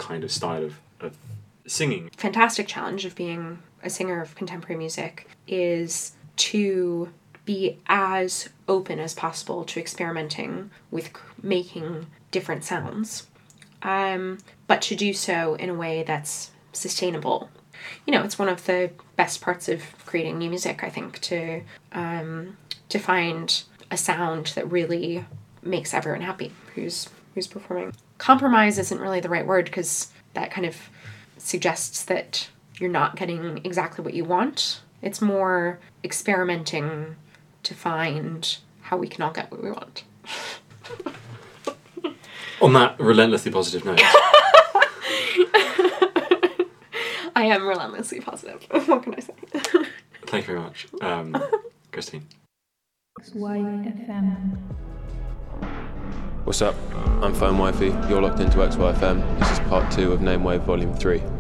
kind of style of singing. Fantastic challenge of being a singer of contemporary music is to be as open as possible to experimenting with making different sounds, but to do so in a way that's sustainable. You know, it's one of the best parts of creating new music, I think, to find a sound that really makes everyone happy who's performing. Compromise isn't really the right word, because that kind of suggests that you're not getting exactly what you want. It's more experimenting to find how we can all get what we want. On that relentlessly positive note. I am relentlessly positive. What can I say? Thank you very much. Christine. XYFM. What's up? I'm Phone Wifey. You're locked into XYFM. This is part 2 of Name Wave Volume 3.